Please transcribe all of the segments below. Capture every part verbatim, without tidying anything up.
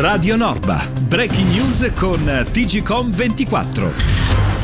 Radio Norba, breaking news con T G Com ventiquattro.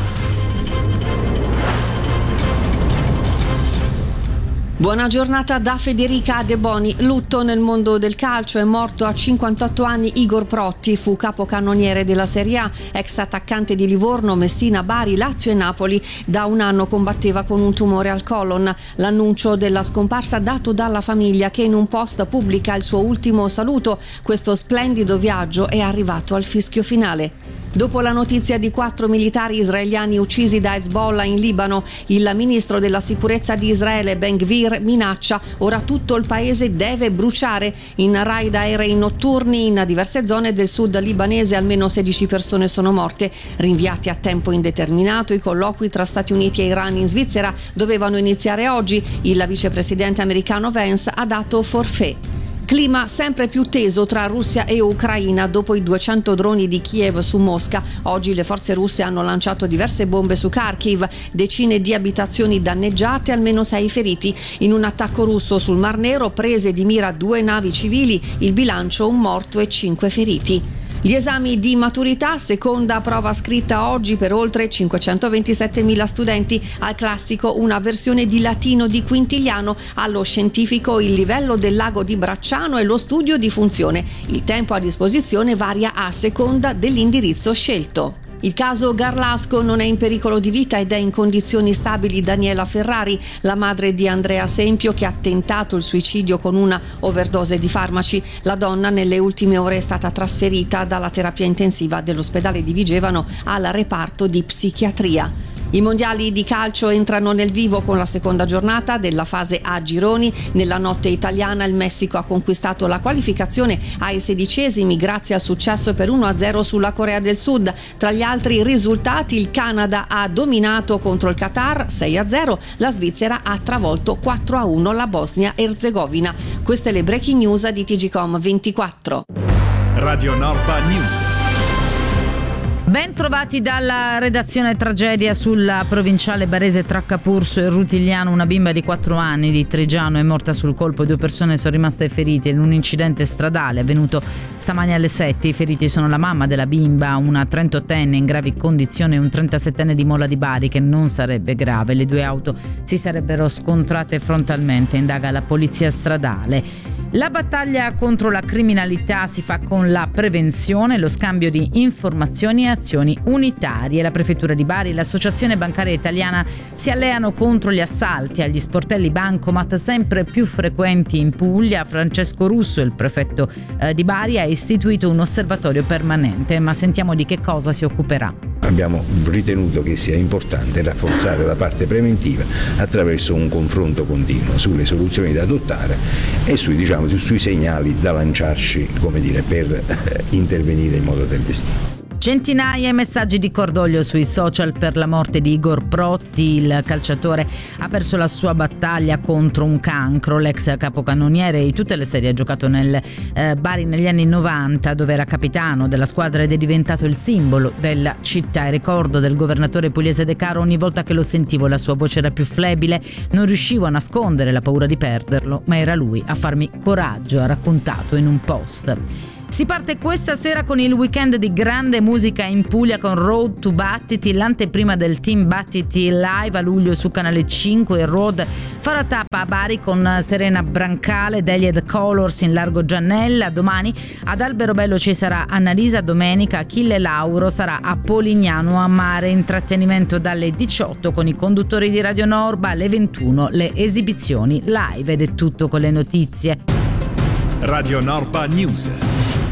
Buona giornata da Federica De Boni. Lutto nel mondo del calcio, è morto a cinquantotto anni Igor Protti, fu capocannoniere della Serie A, ex attaccante di Livorno, Messina, Bari, Lazio e Napoli. Da un anno combatteva con un tumore al colon. L'annuncio della scomparsa dato dalla famiglia, che in un post pubblica il suo ultimo saluto. Questo splendido viaggio è arrivato al fischio finale. Dopo la notizia di quattro militari israeliani uccisi da Hezbollah in Libano, il ministro della sicurezza di Israele Ben Gvir minaccia: ora tutto il paese deve bruciare. In raid aerei notturni in diverse zone del sud libanese almeno sedici persone sono morte. Rinviati a tempo indeterminato i colloqui tra Stati Uniti e Iran in Svizzera dovevano iniziare oggi. Il vicepresidente americano Vance ha dato forfait. Clima sempre più teso tra Russia e Ucraina dopo i duecento droni di Kiev su Mosca. Oggi le forze russe hanno lanciato diverse bombe su Kharkiv, decine di abitazioni danneggiate, almeno sei feriti. In un attacco russo sul Mar Nero prese di mira due navi civili, il bilancio un morto e cinque feriti. Gli esami di maturità, seconda prova scritta oggi per oltre cinquecentoventisettemila studenti. Al classico una versione di latino di Quintiliano, allo scientifico il livello del lago di Bracciano e lo studio di funzione. Il tempo a disposizione varia a seconda dell'indirizzo scelto. Il caso Garlasco: non è in pericolo di vita ed è in condizioni stabili Daniela Ferrari, la madre di Andrea Sempio, che ha tentato il suicidio con una overdose di farmaci. La donna nelle ultime ore è stata trasferita dalla terapia intensiva dell'ospedale di Vigevano al reparto di psichiatria. I mondiali di calcio entrano nel vivo con la seconda giornata della fase A gironi. Nella notte italiana il Messico ha conquistato la qualificazione ai sedicesimi grazie al successo per uno a zero sulla Corea del Sud. Tra gli altri risultati il Canada ha dominato contro il Qatar sei a zero, la Svizzera ha travolto quattro a uno la Bosnia-Erzegovina. Queste le breaking news di T G Com ventiquattro. Radio Norba News. Ben trovati dalla redazione. Tragedia sulla provinciale barese tra Capurso e Rutigliano. Una bimba di quattro anni di Trigiano è morta sul colpo e due persone sono rimaste ferite in un incidente stradale avvenuto stamani alle sette. I feriti sono la mamma della bimba, una trentottenne in gravi condizioni e un trentasettenne di Mola di Bari che non sarebbe grave. Le due auto si sarebbero scontrate frontalmente, indaga la polizia stradale. La battaglia contro la criminalità si fa con la prevenzione, lo scambio di informazioni e azioni unitarie. La prefettura di Bari e l'associazione bancaria italiana si alleano contro gli assalti agli sportelli bancomat sempre più frequenti in Puglia. Francesco Russo, il prefetto eh, di Bari, ha istituito un osservatorio permanente, ma sentiamo di che cosa si occuperà. Abbiamo ritenuto che sia importante rafforzare la parte preventiva attraverso un confronto continuo sulle soluzioni da adottare e sui, diciamo, sui segnali da lanciarci, come dire, per eh, intervenire in modo tempestivo. Centinaia i messaggi di cordoglio sui social per la morte di Igor Protti. Il calciatore ha perso la sua battaglia contro un cancro. L'ex capocannoniere di tutte le serie ha giocato nel eh, Bari negli anni novanta, dove era capitano della squadra ed è diventato il simbolo della città. Il ricordo del governatore pugliese De Caro: ogni volta che lo sentivo la sua voce era più flebile, non riuscivo a nascondere la paura di perderlo, ma era lui a farmi coraggio, ha raccontato in un post. Si parte questa sera con il weekend di grande musica in Puglia con Road to Battiti, l'anteprima del Team Battiti live a luglio su Canale cinque. Il Road farà tappa a Bari con Serena Brancale, Delia The Colors in Largo Giannella. Domani ad Alberobello ci sarà Annalisa, domenica Achille Lauro sarà a Polignano a Mare. Intrattenimento dalle diciotto con i conduttori di Radio Norba, alle ventuno le esibizioni live ed è tutto con le notizie. Radio Norba News.